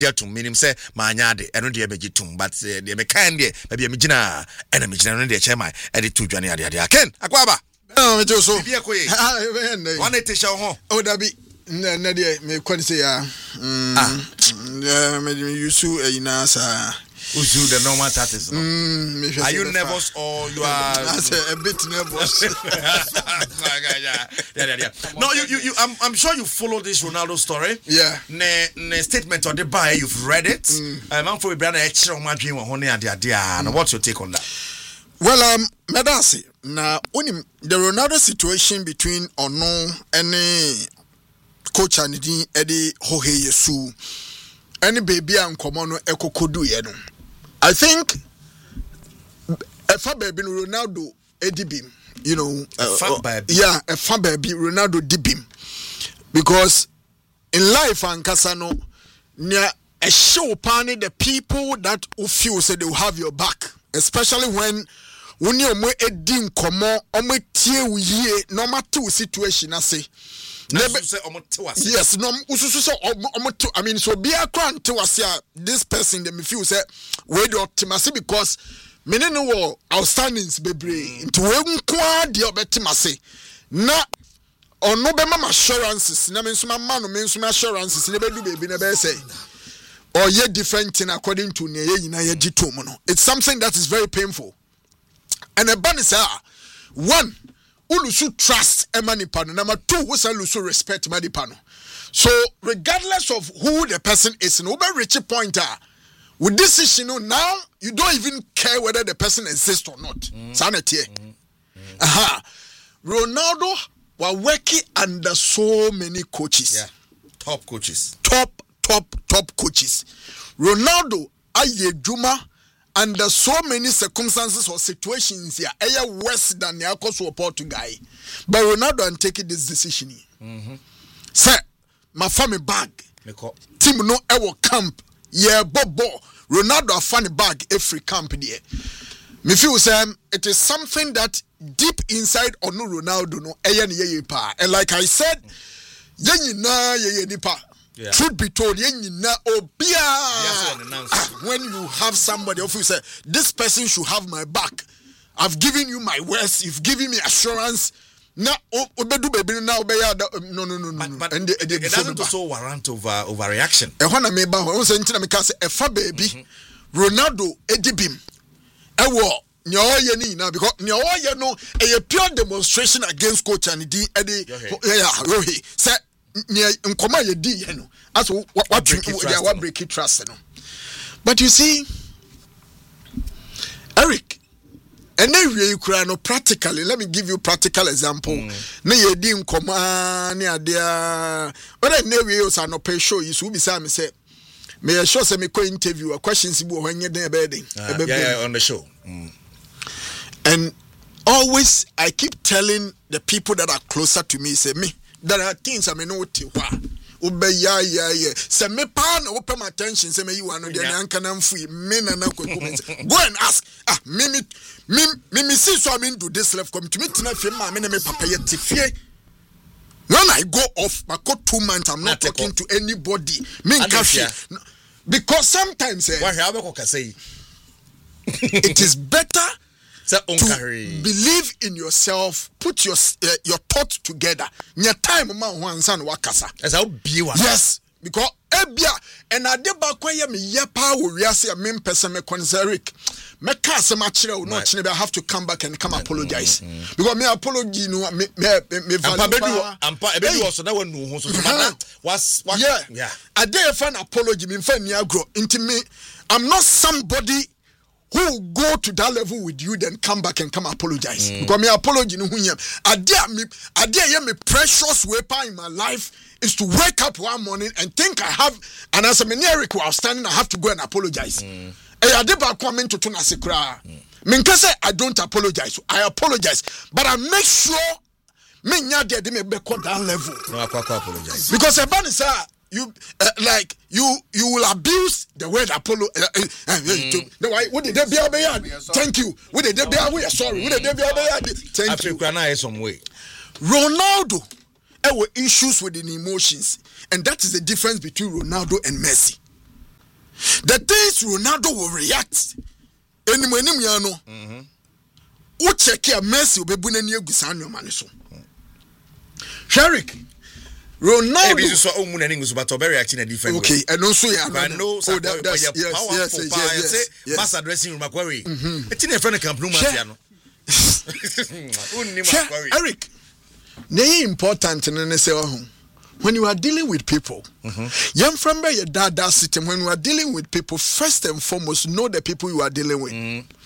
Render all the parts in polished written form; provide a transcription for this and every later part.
dear to meaning say my yard and on the emejitum, but the mechanic maybe a mijina and a mijina the chairman edit to Johnny Adia. Ken Aquaba. Oh, it was so. One it is home. Oh, that be Nadia, me quite say, maybe you sue a nasa. Who's you the normal tatters? Are you nervous or you are a bit nervous? No, you. I'm sure you follow this Ronaldo story. Yeah. Ne statement on the buy, you've read it. I'm for Brian extra on my dream on Honey and the idea. And what's your take on that? Well, Medasi, now only the Ronaldo situation between Ono and coach and Eddie Hohe Yesu, any baby and Komono Eko Kodu Yeno. I think a far baby Ronaldo Edibim, you know, a far baby Ronaldo Dibim, because in life and Casano, near a show pani the people that who feel say they will have your back, especially when you mo edim komo omo tie uye no matter situation ase. Yes, no, I mean, so be a grant to us. This person, they me feel say, we do optimacy because many know outstandings be into one the optimacy. Na or no be mama assurances. Na means my man, means my assurances. Never do baby, never say. Or ye different thing according to ne ye jitomono. It's something that is very painful. And a bonus one. Ulusu trust emanipano. Number two, we say ulusu respect emanipano. So regardless of who the person is, no matter which point with this issue now, you don't even care whether the person exists or not. Sanity. Ronaldo was working under so many coaches. Yeah, top coaches. Top coaches. Ronaldo aye Juma. Under so many circumstances or situations here, worse than the Akos Portugal. But Ronaldo and taking this decision. Sir, my family bag. Team no ever camp. Yeah, Bobo. Ronaldo a funny bag every camp there. Me feel it is something that deep inside or no Ronaldo no and like I said, nipa. Yeah. Truth be told, when you have somebody who say this person should have my back, I've given you my words, you've given me assurance. Now, no. But it doesn't also warrant overreaction. Baby, Ronaldo Edibim, because a pure demonstration against coach and Eddie said. Nkoma ye di ye no as what break it trust no. But you see Eric and then we cry no practically. Let me give you practical example. Na ye di nkoma ne ade but then we also no pay show you so be say me say me sure say me ko interview a questions bi when ye den be on the show. And always I keep telling the people that are closer to me say me there are things I may know what you are. Say me pan open my attention. Say me you are no there. Free men and go and ask. Me see so I mean do this left come to me tonight. Me papa yet tifie. When I go off, I go 2 months. I'm not talking to anybody. Me because sometimes it is better to believe in yourself, put your thoughts together. Your time man one son wakasa. Yes, because ebia and I did back when me yepa we are say me person me conseric. Me cast ma chire not I have to come back and come apologize. Because me apology no me value also that one no was yeah. I did fan apology me fan ni agro into me. I'm not somebody who go to that level with you, then come back and come apologize. Because me apology no hunyam. I dare me precious weapon in my life is to wake up one morning and think I have and as a Eric while standing, I have to go and apologize. I did back coming to Tunasekra. Minkase I don't apologize. I apologize. But I make sure me nyade de me be that level. No, I apologize. Because a ban is you you will abuse the word Apollo. What did they be? Thank you. What did they be? We are sorry. What did they be? Thank you. Some way. Ronaldo, there were issues with the emotions, and that is the difference between Ronaldo and Messi. The things Ronaldo will react. Enim ya no. Wo check ya Messi obebu n'ani agusa anoma ne so. Sharik Ronaldo maybe so omu n'ani nguso but obe react in a different way. Okay, and also ya. But no, yes. Mass addressing room Macquarie. Eti na friend camp no mafia no. Eric, the important in say when you are dealing with people, young from your dada system, when you are dealing with people, first and foremost, know the people you are dealing with.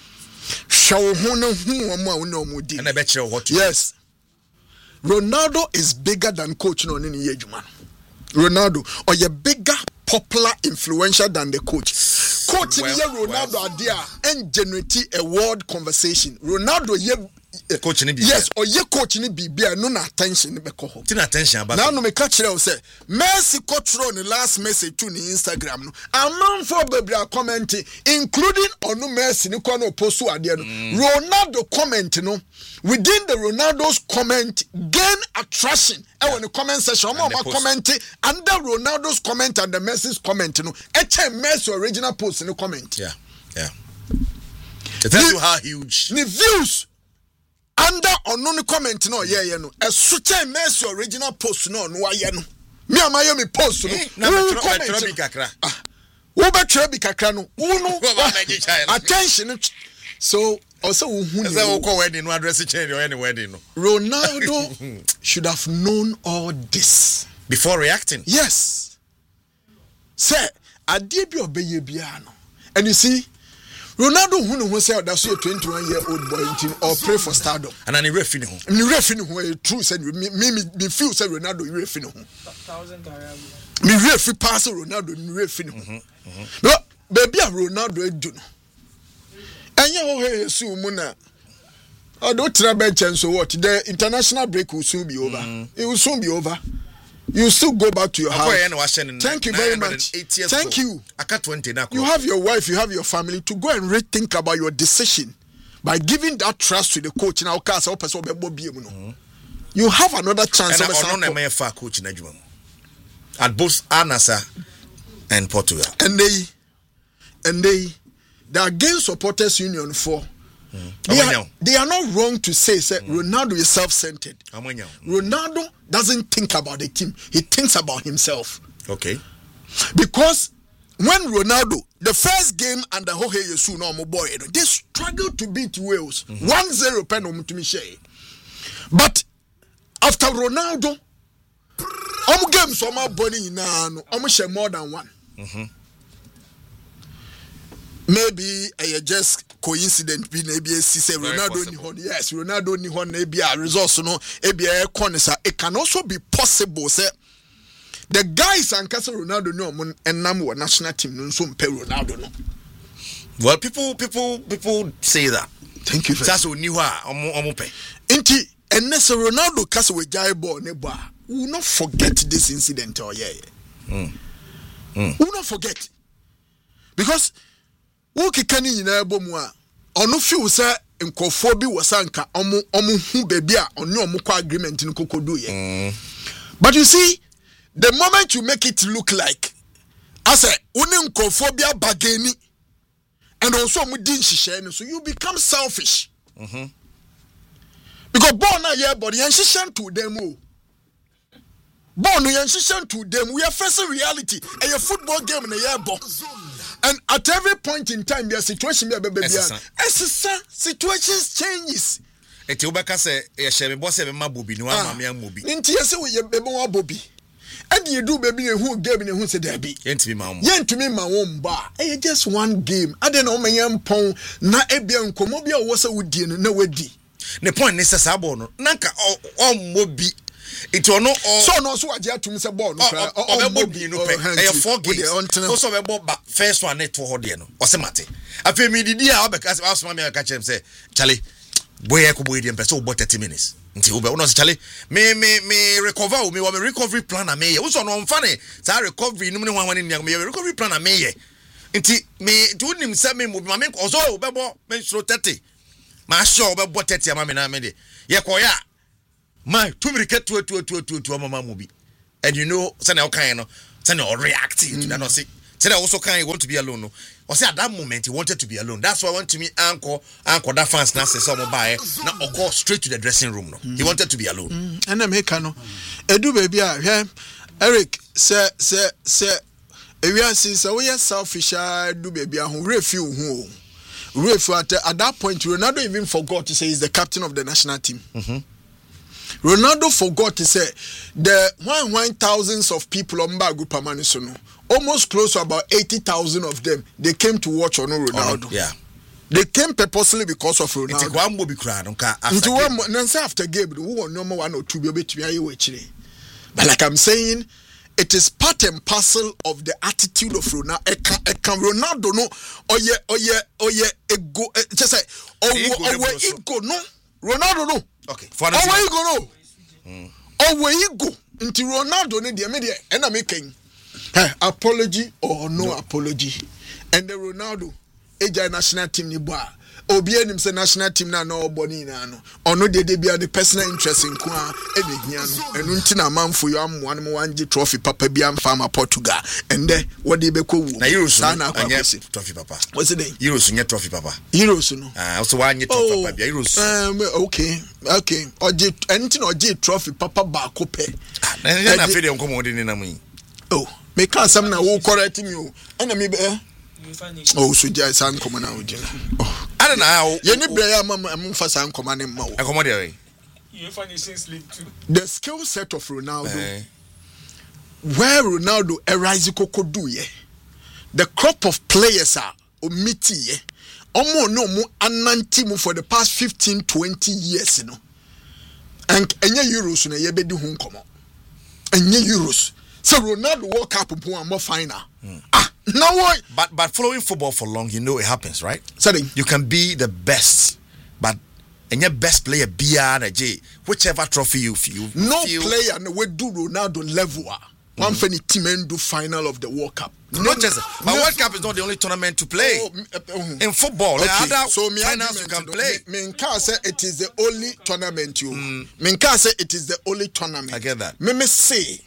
And I bet you what you yes. Ronaldo is bigger than coach no any age man. Ronaldo or you bigger, popular, influential than the coach. Coach Ronaldo idea and generate a world conversation. Ronaldo coach ni yes or ye coach ni bibia no attention be ko ho tin attention about now no me catch you say Messi control the last message to ni Instagram no amount for baby comment including onu Messi ni ko no post ade no Ronaldo comment no within the Ronaldo's comment gain attraction e won the comment section ma comment under Ronaldo's comment and the Messi's comment no e check Messi original post no comment yeah it tells you how huge the views under unknown comment no no a switch Messi original post no aye no me amaye me post no comment kakra wo be try bi kakra no wo no attention so also who say wo wedding no address change or any wedding no Ronaldo should have known all this before reacting. Yes, say ade bi obeye bia no and you see Ronaldo who say that's a 21-year-old boy or pray for stardom. And an referee no. Ni referee no true say me feel say Ronaldo referee no. 1,000 me referee pass Ronaldo ni referee no. No baby Ronaldo edu no. Anya ho he su mu na. Odo tra bench so what the international break will soon be over. It will soon be over. You still go back to your house. Thank you very much. Thank you. You have your wife, you have your family to go and rethink about your decision by giving that trust to the coach. Now, you have another chance. Coach at both Anasa and Portugal. And they Against Supporters Union 4. They are not wrong to say Ronaldo is self-centered. Ronaldo doesn't think about the team. He thinks about himself. Okay. Because when Ronaldo, the first game under Jorge Jesus, they struggled to beat Wales. 1-0 pen to Michel. But after Ronaldo, games share more than one. Maybe a just coincident be maybe say Ronaldo ni hon. Yes, Ronaldo ni hon maybe a resource no maybe a corner. It can also be possible say the guys and Castle Ronaldo no and number national team no so pay Ronaldo no. Well, people say that. Thank you. That's what new pay. Inti and Nessa Ronaldo Castle with Jai ball neighbor. We will not forget this incident or We will not forget because. Woki kani nyina ebomu a ono feel say nkofo bi wosanka omu hu baby a ono omu kwa agreement ni kokodu ye. But you see the moment you make it look like as a uni nkofo bi abageni and also omu din hihye so you become selfish. Because born na ye body yan hihye to them o. Born yan hihye to them we are facing reality a football game na ye bo. And at every point in time, your situation be situations changes. Eti ubeka se yeshebe boss ebe mabobi ni wa mama mobi. Nti yese we bebe wa bobi. And you do baby who game ne who say there be. Yentumi ma wo. Yentumi ma wo mba. Eh just one game. Ade na o manyam pon na ebia nkomo bia wo se wudie no na wadi. Ne point ne se sabo no. Nanka o mobi. It will not all so no so agia tum se ball no obobi no pe e 4 games so be ball first one net for hode no o se mate afi mi didi a obeka asoma me aka chem say chale boy ko boy dem person about 30 minutes nti wo be no say chale me recover o me recovery plan na me ye wo so no mfa ne sa recovery num ne hwan ne me recovery plan na me ye nti me do nim say me mo me so be bo me 30 ma sure be bo 30 ama me na me de ye koya my two minutes to mama movie. And you know, send our kind of send or reacting to that. Said I also can't want to be alone. No. Or say at that moment he wanted to be alone. That's why I went to me uncle that fans now say some buy now or go straight to the dressing room. No. He wanted to be alone. And I make no. Edu baby Eric say we are so we are selfish do baby who refuel who at that point Ronaldo even forgot to say he's the captain of the national team. Ronaldo forgot to say the thousands of people on Bagu Pamanusono, almost close to about 80,000 of them, they came to watch on Ronaldo. Yeah. They came purposely because of Ronaldo. After game, no one or two but like I'm saying, it is part and parcel of the attitude of Ronaldo. Ronaldo no, ego, just say, ego no, Ronaldo no. Okay. For where you go no? Where you go? Into Ronaldo ne the media and I'm making apology or no apology. And the Ronaldo eja national team ni boa. Obi enim say national team na no boni na no. Ono de bia the personal interest in kwa ebehia no. Enu nti na manfo yo amwa no wanje trophy papa bia mfa Portugal. And there what dey be ko wu. Na Euros na trophy papa. What's the name? Euros nye trophy papa. Euros no. Also wanye trophy papa bia Euros. Okay. Oje enti na oje trophy papa ba ko pe. Na fe dem komo de ni na mu. Oh, me can some na wo correct me o. Na me be oh, so jai san koma na ojina. Oh. I don't know. Ye ni bre ya mfa san koma ne ma wo. Koma there. You find League too. The skill set of Ronaldo. Where Ronaldo arise kokodu ye. The crop of players are omiti ye. Omo no mo ananti mo for the past 15-20 years no. And enye Euros na ye be di hu nkomo. Enye Euros. So Ronaldo World Cup more final. No way. But following football for long, you know it happens, right? Sorry. You can be the best, but and your best player whichever trophy you feel. No player no we do Ronaldo level. One funny team and do final of the World Cup. Not just, but World Cup is not the only tournament to play. In football, there are other finals you can play. Minka say it is the only tournament you. Minka say it is the only tournament. I get that. Me say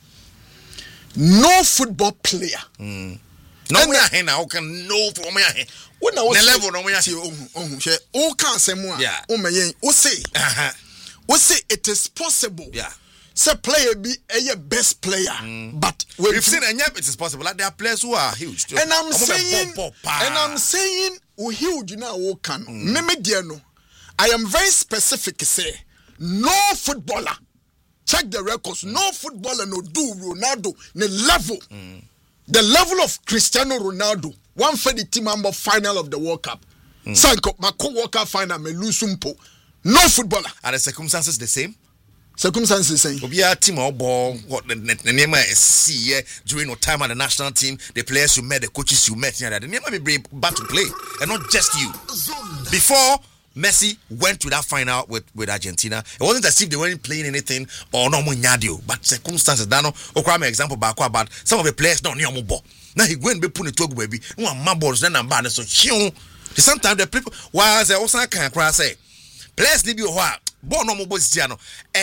no football player. No me ahe na o kan no for me ahe. When I was level no me ahe. O kan say mo a o me yen o say it is possible. Yeah. Say player be a best player, but we've seen and it is possible. Like there are players who are huge. And I'm saying we huge now o kan. Me dear no. I am very specific say no footballer. Check the records. No footballer no do Ronaldo ne level. The level of Cristiano Ronaldo. One for the team member final of the World Cup. Sanko Mako World Cup final me lose umpo. No footballer. Are the circumstances the same? Circumstances the same. Obi a team or ball what the name is see during your time at the national team, the players you met, the coaches you met, the name may be back to play, and not just you. Before Messi went to that final with Argentina, it wasn't as if they weren't playing anything or no munyadio, but circumstances dano okwa me example back about some of the players don't know ball. Now he go and be put to baby. No my balls then and bad so sometimes the people while they also can cry say players need be what ball no mo bosiano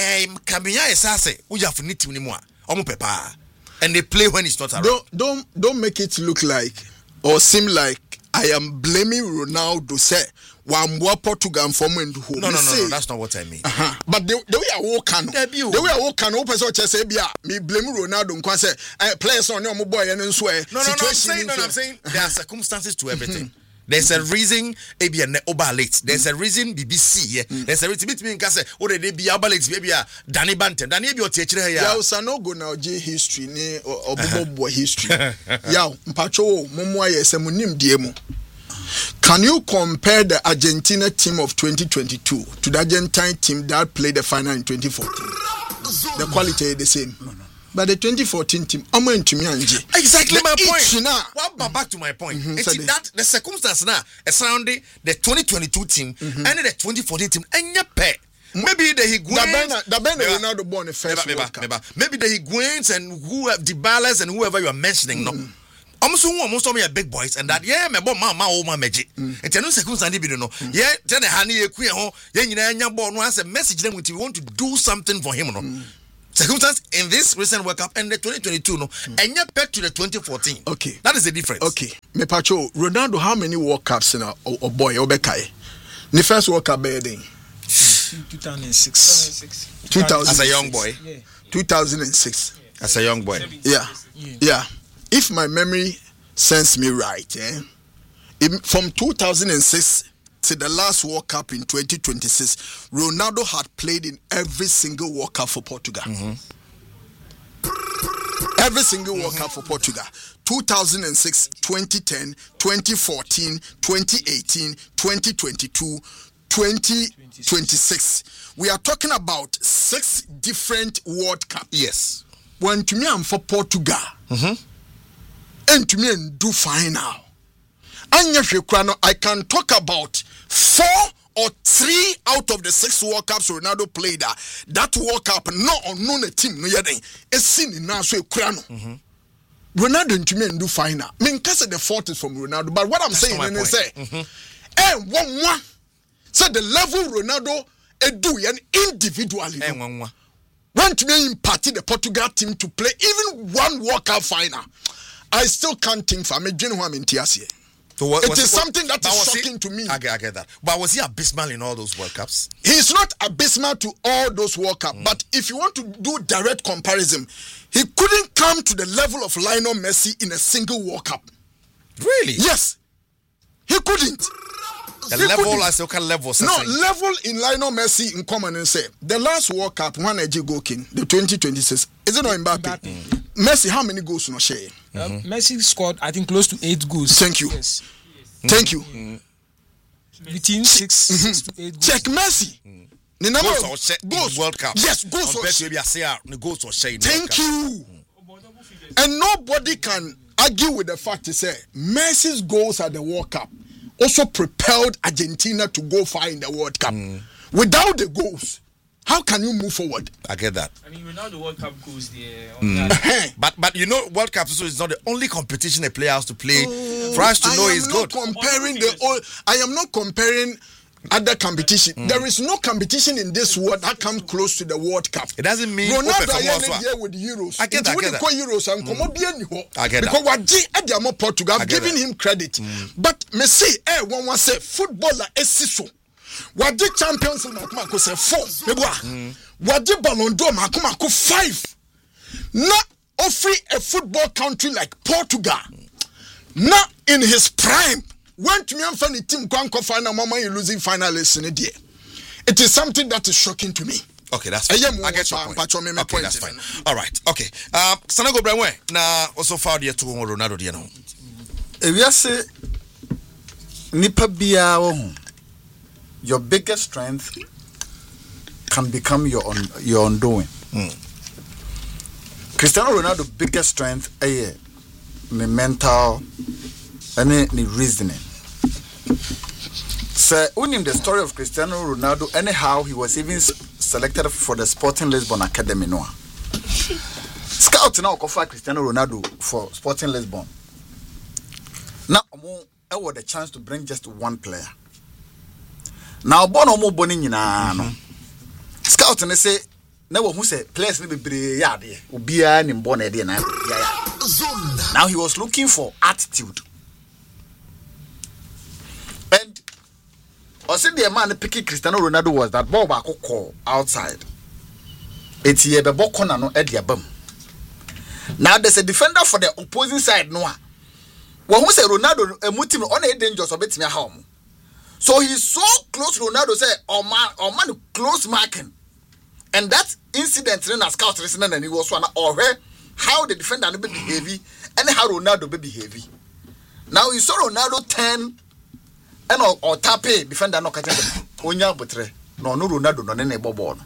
Kamiya esase uja for need team ni mo omo pepa and they play when it's not around. Don't make it look like or seem like I am blaming Ronaldo say Wambua Portugal from when to home. No, that's not what I mean. But the way I walk on, the way I walk on, open so say me blame Ronaldo and say players on your boy and swear. No, I'm saying there are circumstances to everything. There's a reason ABN overlate. There's a reason BBC. There's a reason between Kase or the be overlate maybe Danny Banton. Danny be your teacher here. Yeah, no go now J history ne or boy history. Yeah, Mpacho Momoa yesemunim diemo. Can you compare the Argentina team of 2022 to the Argentine team that played the final in 2014? The quality is the same. But the 2014 team, I'm going to me exactly my point. Well, back to my point. That the circumstance now surrounding the 2022 team and the 2014 team, and your pay. Maybe the Higuains, Ronaldo born the first maybe the Higuains and who have Dybalas and whoever you are mentioning, no. Most of me are big boys and that me bo mama o ma meji enti no circumstance bi no tell hani eku ho ye nyina nya ball no as a message them with you want to do something for him no circumstance in this recent World Cup and the 2022 no, and yet back to the 2014. Okay, that is the difference. Okay, me pacho Ronaldo, how many World Cups in a boy Obekai? The first World Cup bedding 2006. 2000 as a young boy. Yeah. 2006 as a young boy. Yeah. If my memory serves me right, from 2006 to the last World Cup in 2026, Ronaldo had played in every single World Cup for Portugal. Every single World Cup for Portugal. 2006, 2010, 2014, 2018, 2022, 2026. We are talking about 6 different World Cups. Yes. When to me I'm for Portugal. And to me and do final. And I can talk about 4 or 3 out of the 6 World Cups Ronaldo played. That World Cup, no unknown team, no yet. It's seen in Naso Krano. Ronaldo to me and do final. I mean, because the fault is from Ronaldo. But what I'm saying is say, one. So the level Ronaldo do individually. When to me imparted the Portugal team to play even one World Cup final. I still can't think for me. So it is something that is shocking to me. I get that. But was he abysmal in all those World Cups? He's not abysmal to all those World Cups. But if you want to do direct comparison, he couldn't come to the level of Lionel Messi in a single World Cup. Really? Yes. He couldn't. Level in Lionel Messi in common and say the last World Cup, one Eji Gokin, the 2026. Is it not Mbappe? Messi, how many goals no share? Messi scored, I think, close to 8 goals. Thank you. Yes. Thank you. Between 6 to 8 goals. Check Messi. The number of goals World Cup. Yes, goals. Thank you. And nobody can argue with the fact to say Messi's goals at the World Cup also propelled Argentina to go far in the World Cup. Without the goals, how can you move forward? I get that. I mean, without the World Cup goals there. But you know, World Cup is not the only competition a player has to play for us to know he's good. I am not comparing other competition. There is no competition in this world that comes close to the World Cup. It doesn't mean Ronaldo here with Euros. I get that. Euros and I get because what Portugal, I'm giving him credit. But me say, one was say footballer esiso. What the Champions League makuma say 4. What the Ballon d'Or makuma 5. Not offering a football country like Portugal. Not in his prime. When to me and funny team go final mama you losing finalists in a day. It is something that is shocking to me. Okay, that's fine. I get your point. Okay, that's fine. All right. Okay. Sanago Brandwe na also found here to Ronaldo dia no. If you say nipa bia wo your biggest strength can become your undoing. Cristiano Ronaldo's biggest strength is the mental and the reasoning. So, unim the story of Cristiano Ronaldo, anyhow, he was even selected for the Sporting Lisbon Academy. No, Scout now offer Cristiano Ronaldo for Sporting Lisbon. Now, I had the chance to bring just one player. Now, Bono Boni no. Scout and they say, never who say players will be yard, Ubia and Bonnet. Now he was looking for attitude. And I said the man picking Cristiano Ronaldo was that ball back call outside. It's here the ball corner no Eddie Abam. Now there's a defender for the opposing side no. Well, who say Ronaldo a mutim on a dangerous of it me home. So he's so close Ronaldo say oh man close marking. And that incident in a scout listening and he was one or how the defender be heavy and how Ronaldo be heavy. Now you saw Ronaldo 10 and or tape defender no catch onya butre no Ronaldo no ne ball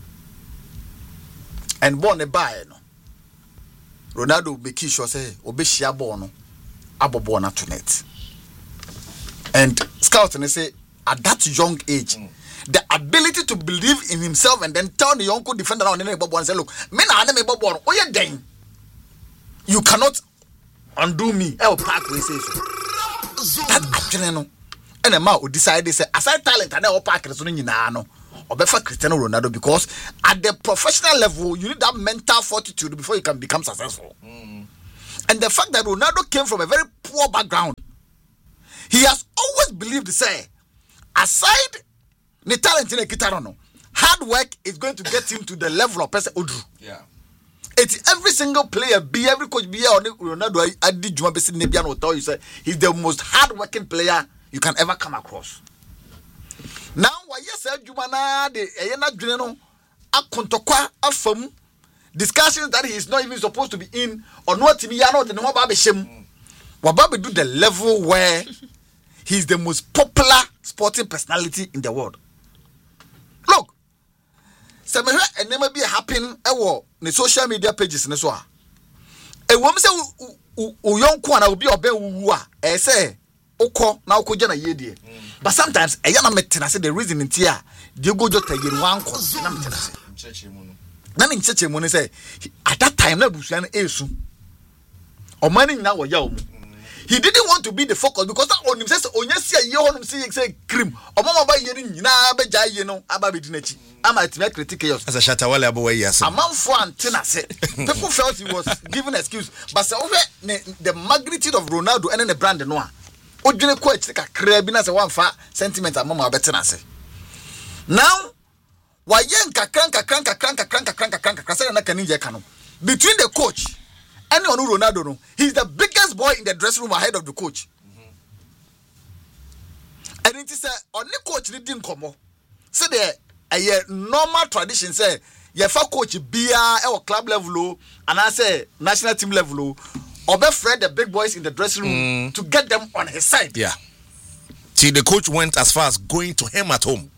and born a buy no Ronaldo be sure say obeshia ball no abobo na to net. And scout and say at that young age the ability to believe in himself and then tell the young defender on the ball and say, look, men are the ball. Oh, yeah, then you cannot undo me. I'll pack we say so. That actually no. And a man who decided say, aside talent and I'll pack it so no. obefa Cristiano Ronaldo because at the professional level you need that mental fortitude before you can become successful. And the fact that Ronaldo came from a very poor background, he has always believed, say, aside the talent in a guitar, hard work is going to get him to the level of person Odru. Yeah. It's every single player, every coach, or Ronaldo, I did Juma Bessie Nebian will tell you, say, he's the most hard-working player you can ever come across. Now, why yes, Jumana, the Ayana Juneno, Akontokwa, Afam, discussions that he is not even supposed to be in, or not to be Yano, the Nobabe Shem. Wababe do the level where he's the most popular sporting personality in the world. Look, some and never be happen the social media pages in the soa. A woman say, young Kwana will be a bear, say, Oko, now Kojana Yedi. But sometimes a young metin, I said the reason in Tia, you go just a year one course. None in such a money say, at that time, no Busan Esu. Or money now or young. He didn't want to be the focus because that on him says, oh, yes, you want to say cream. Or Mama by Yerin, Nabe, you know, Ababidinachi. I'm at my critical as a Shatawala boy. Yes, a month for Antenna said. People felt he was given excuse, but the magnitude of Ronaldo and the brand noir. Oh, didn't quite take a crabin as a 1 fat sentiment among our better. Now, why yanka cranka between the coach and Ronaldo, he's the biggest boy in the dressing room ahead of the coach. And it is on the coach didn't come. So there a normal tradition say your coach be our club level and I say national team level or befriend the big boys in the dressing room to get them on his side. Yeah. See, the coach went as far as going to him at home.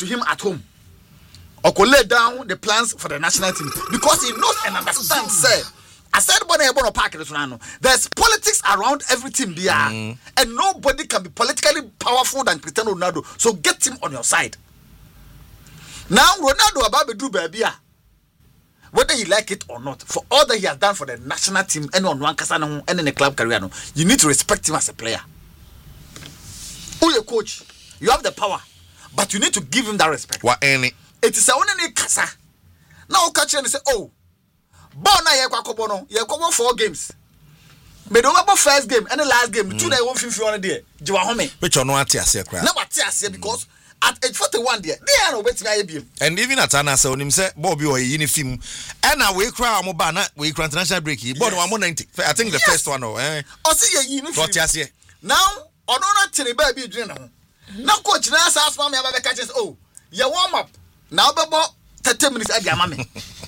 Or could lay down the plans for the national team because he knows and understands, say, aside there's politics around every team there, and nobody can be politically powerful than Cristiano Ronaldo. So get him on your side. Now, Ronaldo about do baby, whether you like it or not, for all that he has done for the national team and on one casano and in the club career, you need to respect him as a player. Who your coach? You have the power, but you need to give him that respect. What any? It is a one in a casa. Now catch and say, oh, Bona Yakobono, Yakobo 4 games. But over first game and the last game, 2 days 150 on a day. Do you want me? But you're not here, because at age 41 there, they are no waiting IBM. And even at Anna, so him say, Bobby or uniform, and now we cry Mobana, we grant international break. But 190. I think the first one, eh? Or see a uniform. Now, on not to the baby dinner. Now, coach, now ask mommy about the catches. Oh, you warm up. Now, about 30 minutes at your mommy.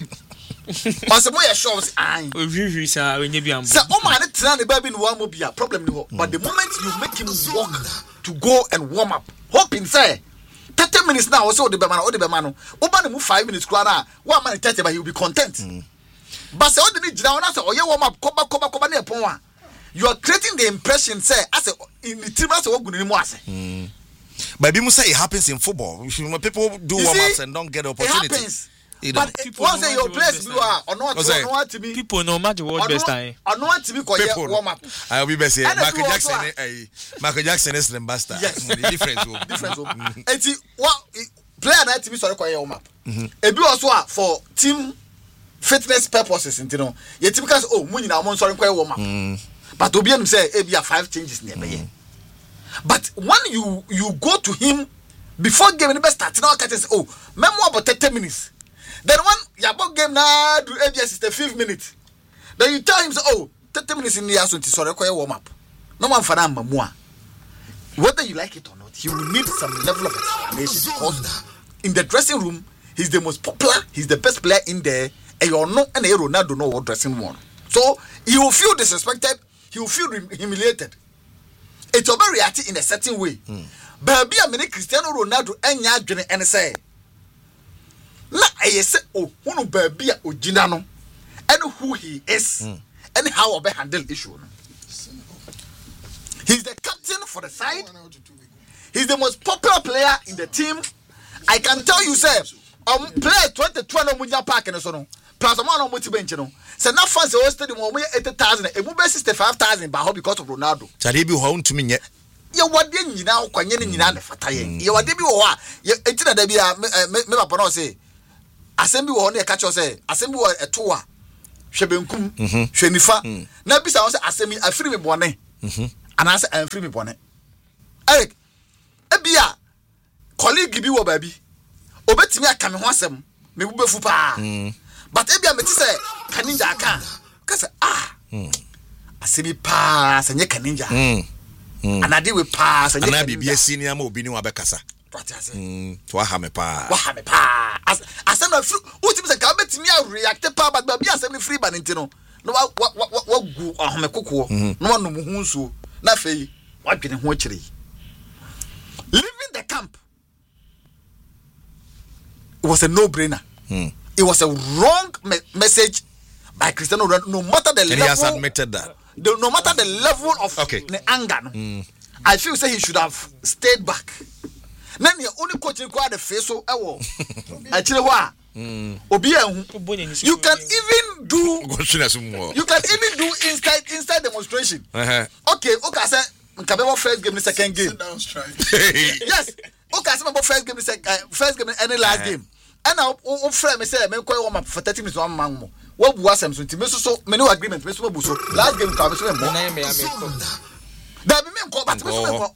Or some way shows I. So, oh, my, the baby in one will be a problem. But the moment you make him walk to go and warm up, hoping, say, 30 minutes now, also the Bemano, or the Bemano, open move 5 minutes, 1 minute 30, but he will be content. But so, the need down after, or you warm up, come near Poma. You are creating the impression, say, as in the team as a good in but people say it happens in football. People do warm-ups and don't get opportunity. It happens. But once your place you are or not to be people no matter what best time. Or not to be warm up. I will be best say Michael Jackson is the master. Yes. Difference. And what player that to be sorry warm up. A be also for team fitness purposes, you know. You typical money na mon sorry warm up. But Obian say e be 5 changes near. But when you go to him before game the best start, now catch say, oh, memoir about 30 minutes. Then when you about game now do ABS is the 5th minute. Then you tell him, oh, 30 minutes in the house until sorry warm up. No one for that memoir. Whether you like it or not, he will need some level of explanation because in the dressing room, he's the most popular, he's the best player in there, and you're not and Ronaldo know what dressing room. So he will feel disrespected, he will feel humiliated. It will be reacting in a certain way. Baby, I mean Cristiano Ronaldo and say, "Na I say, oh, who baby Ojinano, and who he is, and how we handle issue." He's the captain for the side. He's the most popular player in the team. I can tell you, sir, play 2020 Munja Park and so on. Plus, I'm on motivation. So now fans are hosted in 80,000, it will be 65,000 by because of Ronaldo. Talibi home to me yet. ye wade nyina kwanye ne nyina ne fata ye ye wade bi wo ha enti na da bi a me papa no say asem bi wo na e ka cho say asem bi wo eto a hwe benkum hwe nifa na bisa wo say asem afiri me bone ana say afiri me bone Eric ebia colleague bi wo ba bi obetimi aka me ho asem me bu befu pa but ebia me ti say kaninja aka ka say asem pa say nye kaninja anade we pa say nye kaninja ana bibia senior ma obi ni wa bekasa to ha me pa asem na fru utimi say ka betimi a react pa but ba bi asem ni free ban ntino no wa gu ahome kokko no wa no mu hunsuo na fei wa dwene ho akire leaving the camp. It was a no-brainer. It was a wrong message by Cristiano Ronaldo. No matter the level, and he has admitted that. No matter the level of the anger, I feel say he should have stayed back. Then the only coach required the face so actually what? You can even do inside demonstration. Okay, say Kabebo first game, the second game. Yes. Okay, I say first game, any last game. And now, friend, me say, me call warm up for 30 minutes. One man more. What was some so? Me no agreement. Me so buso. Last game, come so more. That me call, but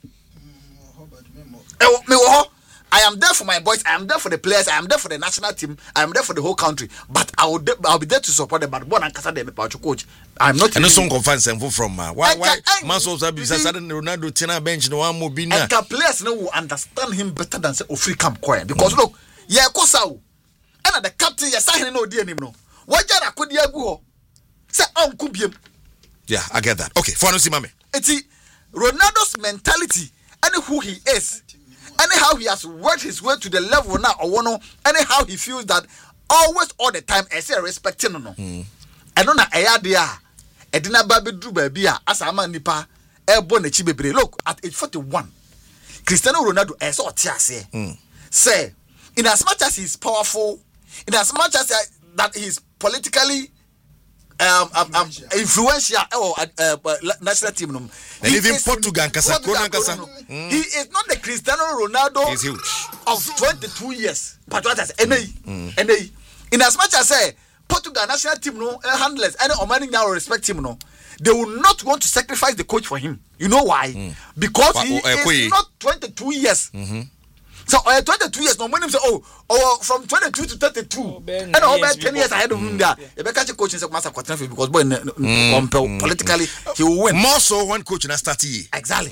me I am there for my boys. I am there for the players. I am there for the national team. I am there for the whole country. But I'll be there to support them. But one and Casa them about coach. I'm not. And no song confirms them from why Manso's abuse. Suddenly Ronaldo Tina bench no one more being. And the players now will understand him better than say free camp choir because look, yeah, Kosau, and the captain you sign no dear no. Why jara could you go? Say Kubiem. Yeah, I get that. Okay, for no see mame. It's Ronaldo's mentality and who he is. Anyhow, he has worked his way to the level now, or anyhow, he feels that always, all the time, I say respecting no. I don't know, I didn't baby do baby as a man nipa, airborne chibebre. Look, at age 41, Cristiano Ronaldo is all tears. Say, in as much as he's powerful, in as much as that he's politically influential national team and even Portugal he is not the Cristiano Ronaldo of 22 years but what as in as much as Portugal national team handlers and Omani now respect him they will not want to sacrifice the coach for him. You know why? Because he is not 22 years. So 22 years, no when him say from 22 to 32 and over 10 years ahead of him there. If I catch a coach in master because boy politically he will win. More so one coach na start here. Exactly.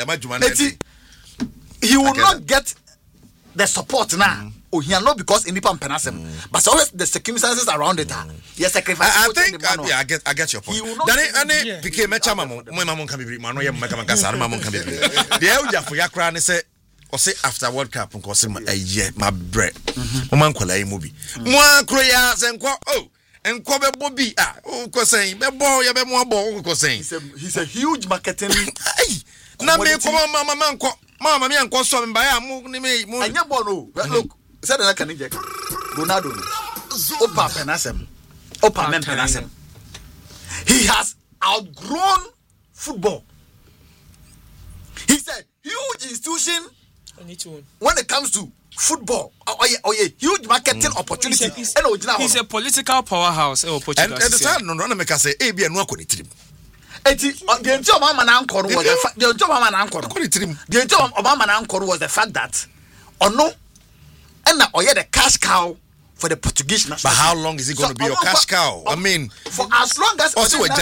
He will not get the support now. He not because in Nippon Penasem, but always the circumstances around it. Yes, sacrifice. I think I get your point. Danny became a chamamo. My mom can be Mano Yamakamasa, Mamon can be. The elder for Yakran say. Or say after World Cup and cause him a year, my bread. Woman call a movie. One crayas and and Kobe Bobby. Cause saying, be boy, you be more boy, cause saying. He's a huge marketing. Now, me come on, Mamma, me and Cosum by a move. And your bono. Look, said I can inject Ronaldo. Opa Penasem. Opa Penasem. He has outgrown football. He's a huge institution. When it comes to football, huge marketing opportunity. He's a political powerhouse. And the time, no, make us say, "Abi and Wako trim." The job of my uncle was the job of my uncle. The job of my uncle was the fact that, and now the cash cow for the Portuguese national. But how long is it going to be your cash cow? I mean, for as long as they will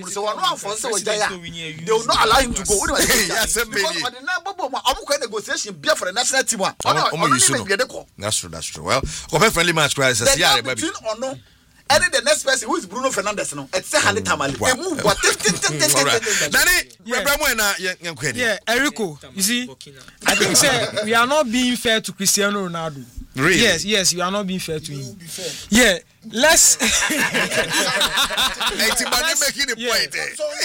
not allow him to go. Yes, negotiation beer for the national team. That's true. Well, friendly match crisis. Yeah, baby. And then the next person who is Bruno Fernandes, it's a hand tamale. Yeah, Erico, you see, I think we are not being fair to Cristiano Ronaldo. Really? Yes, you are not being fair to him. Yeah, let's. Making the point.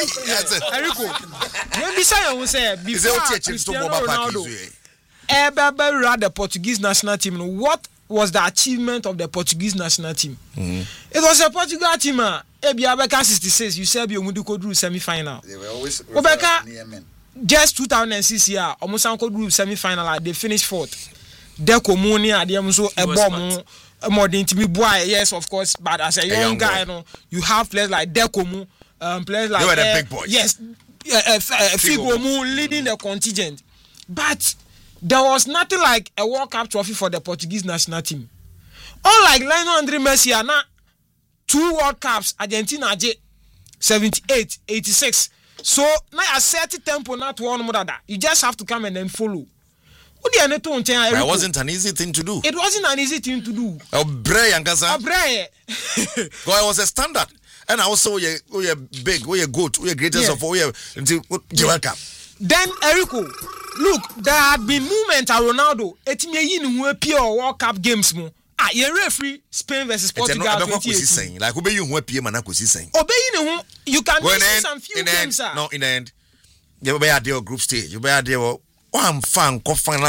Erico, maybe I will say before Cristiano Ronaldo ever ran the Portuguese national team. What was the achievement of the Portuguese national team? It was a Portugal team. Ebi Abeka 66. You said you would go through semi-final. They were always just 2006 year almost uncle group semi-final they finished 4th. Deco Mooney at the so a bomb more than to be boy, yes, of course, but as a young guy, you have players like Deco Moon, players like they were the big boys. Yes, Figo Moon leading the contingent. But there was nothing like a World Cup trophy for the Portuguese national team. Unlike Lionel Andre Messi, now 2 World Cups, Argentina 78, 86. So now a certain tempo, not one more that. You just have to come and then follow. It wasn't an easy thing to do. It wasn't an easy thing to do. It was a standard. And also, we are big, we are good, we are greatest of all. We are welcome. Then, Erico, look, there had been movement at Ronaldo. It may in pure World Cup games. You're referee Spain versus Portugal. Like, obey you who PM and I could see saying. Obey you can miss some few games. No, in the end, you better deal group stage. You better deal. One fan,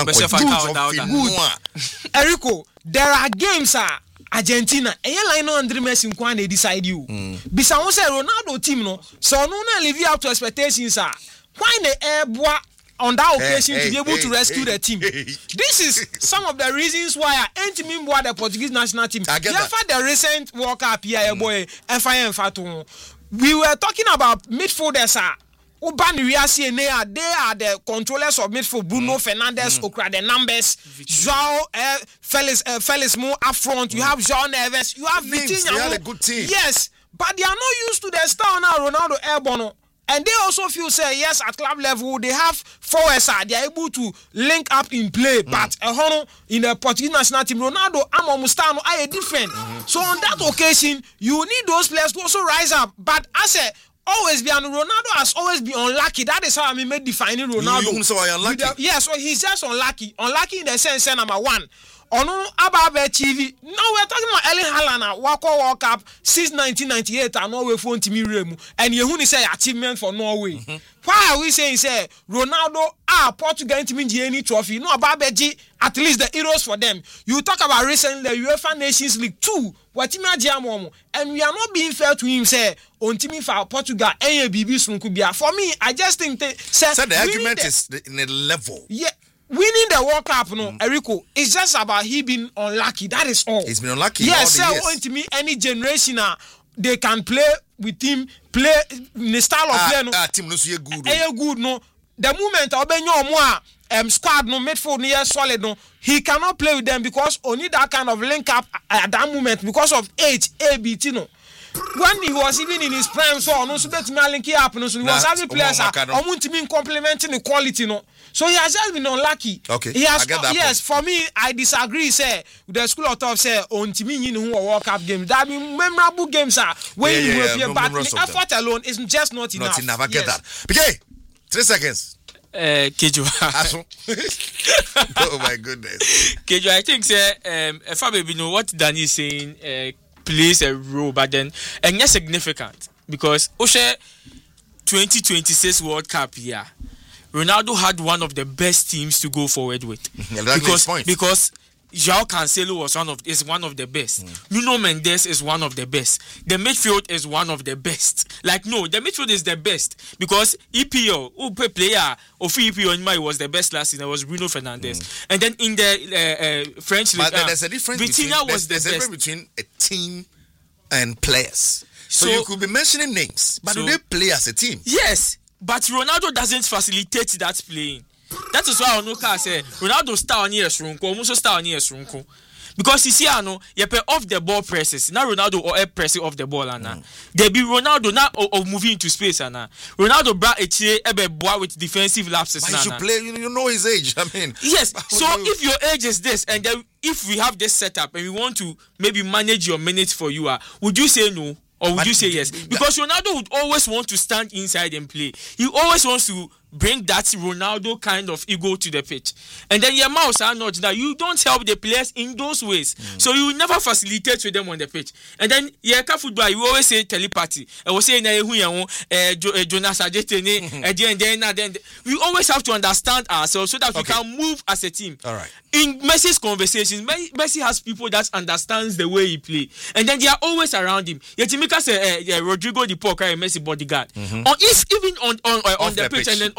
Erico, there are games Argentina. And you line on Andre Messi when they decide you. Besides, Ronaldo team no, so no live up to expectations. Why the air boy on that occasion to be able to rescue the team? This is some of the reasons why I ain't mean what the Portuguese national team. The recent World Cup here, boy, we were talking about midfielders. They are the controllers of midfield. Bruno Fernandes, Okra, the numbers. João Felix Mo up front. You have João Neves. You have Vitinha. They are a good team. Yes, but they are not used to the style now. Ronaldo Airborne. And they also feel say yes at club level they have forwards they are able to link up in play. But in the Portuguese national team, Ronaldo and Mustano are different. So on that occasion, you need those players to also rise up. But as a always be, and Ronaldo has always been unlucky. That is how I mean defining Ronaldo. You so unlucky. Yes, so he's just unlucky. Unlucky in the sense number one. Ono Ababe TV. Now we're talking about Erling Haaland World Cup since 1998 and Norway phone to me remu. And Yehuni say achievement for Norway. Why are we saying say Ronaldo Portugal to mean any trophy? No Ababe G at least the heroes for them. You talk about recently the UEFA Nations League 2. What and we are not being fair to him say on team for Portugal and BB. For me, I just think so the argument is in a level. Yeah. Winning the World Cup, Erico, it's just about he being unlucky. That is all. He's been unlucky. Yes, to me, any generation, they can play with him, play in the style of play. Team no so good. Good, no. The moment squad no midfield near solid no, he cannot play with them because only that kind of link up at that moment because of age, ABT no. When he was even in his prime, so no, so that me linking up, no, so he was having players complementing the quality, no. So he has just been unlucky. Okay, he has, I get that yes, point. for me, I disagree. Say with the school of thought, say on Timmy who World Cup games. That be memorable games are when you will but the effort alone is just not enough. Not enough. I get that. PK, 3 seconds. Kejo. Oh my goodness. Kejo, I think say if I maybe know what Danny is saying plays a role, but then and yes significant because Oshe 2026 World Cup here. Ronaldo had one of the best teams to go forward with because João Cancelo is one of the best. Nuno Mendes is one of the best. The midfield is one of the best. Like no, the midfield is the best because EPL player of EPL was the best last season. It was Bruno Fernandes, and then in the French league, there's a difference. There's a difference between a team and players. So you could be mentioning names, but do they play as a team? Yes. But Ronaldo doesn't facilitate that playing. That is why Onoka say Ronaldo start on years runko, almost start on years runko. Because you see, you pay off the ball presses. Now Ronaldo or pressing off the ball, there be Ronaldo now of moving into space, Ronaldo brought a chair boy with defensive lapses. But he should play. You know his age. I mean, yes. So if your age is this, and then if we have this setup and we want to maybe manage your minutes for you, would you say no? Or would you say yes? Because Ronaldo would always want to stand inside and play. He always wants to bring that Ronaldo kind of ego to the pitch. And then your mouse are not that. You don't help the players in those ways. So you never facilitate with them on the pitch. And then football, you always say telepathy. I was saying Jonas Ajete, then we always have to understand ourselves so that we can move as a team. All right. In Messi's conversations, Messi has people that understands the way he play, and then they are always around him. Yetimika say Rodrigo Di Paul carry Messi bodyguard. Or if even on the pitch and then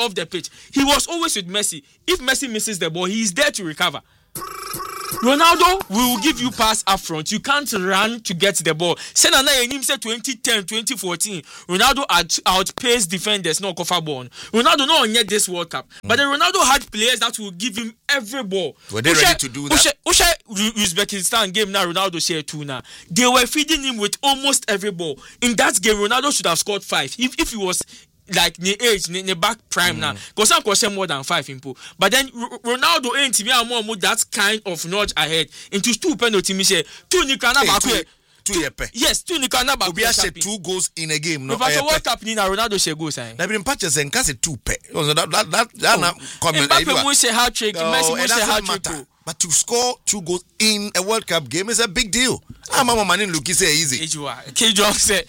off the pitch, he was always with Messi. If Messi misses the ball, he is there to recover. Ronaldo will give you pass up front. You can't run to get the ball. Senana Yenim said 2010, 2014. Ronaldo outpaced defenders, no cover ball. Ronaldo not on yet this World Cup. But then Ronaldo had players that will give him every ball. Were they ready to do that? Uzbekistan game now, Ronaldo shared 2 now. They were feeding him with almost every ball. In that game, Ronaldo should have scored 5. If he was like the age, the back prime now, because some question more than 5 input. But then Ronaldo ain't me more that kind of notch ahead into 2 penalty. Me say 2 Nikana back. 2 yepe. Yes, 2 Nikana back. Obi had 2 goals in a game. No, but World Cup ni na Ronaldo she goals. Na been patches and case 2 pe. That na comment. Mbappe mo say hat-trick, Messi mo say hat-trick. But to score 2 goals in a World Cup game is a big deal. Mama Manin look say easy. Kejo say.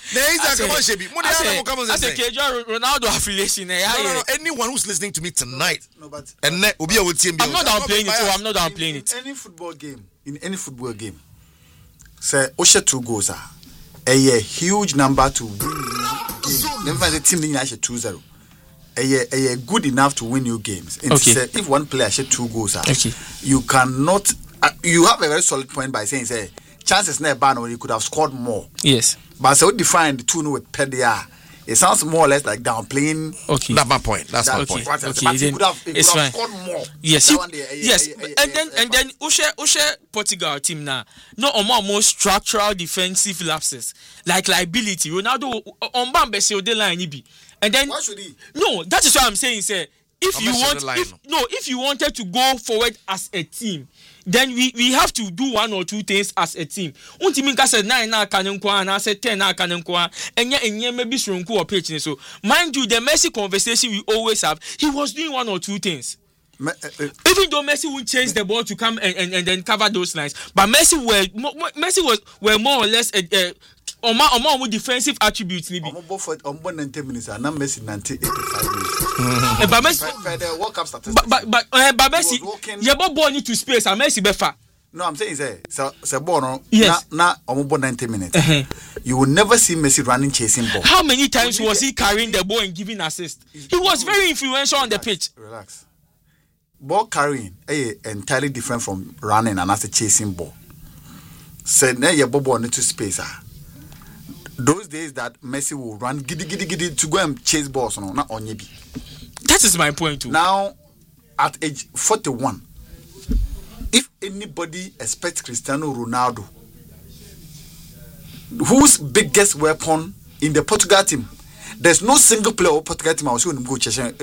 Ronaldo affiliation. No, anyone who's listening to me tonight, and Obi will team. I'm not downplaying it. I'm not downplaying it. In any football game, say Osha 2 goals a huge number to win game. Then the team didn't actually 2-0. A good enough to win you games. Okay. If one player shot 2 goals, you cannot. You have a very solid point by saying, say, chances never ban or you could have scored more. Yes. But so define the 2 with Pedia. It sounds more or less like downplaying. Okay. That's my point. That's my point. Okay. But he could have scored more. Yes. Yes. And then Ushe Portugal team now. No more structural defensive lapses like liability. Ronaldo on Bambese the line be. And then why should he? No, that is what I'm saying, sir. If you wanted to go forward as a team, then we have to do 1 or 2 things as a team. Untiminka said 9 na kanenkwa and I said 10 na kanenkwa and maybe shrunku or pitching. So mind you, the Messi conversation we always have, he was doing 1 or 2 things. Even though Messi would change the ball to come and then cover those lines, but Messi were more or less on defensive attributes. Maybe. On 90 minutes, and now Messi 85 minutes. But Messi, the World Cup statistics. But Messi, your ball need to space, and Messi befa. No, I'm saying say ball. Yes. Now on 90 minutes, you will never see Messi running chasing ball. How many times was he carrying the ball and giving assist? He was very influential on the pitch. Relax. Ball carrying entirely different from running and as a chasing ball. Say now your ball into space. Those days that Messi will run giddy to go and chase balls, no, not on Yebi. That is my point too. Now, at age 41, if anybody expects Cristiano Ronaldo, whose biggest weapon in the Portugal team, there's no single player of Portugal team I was going to go chasing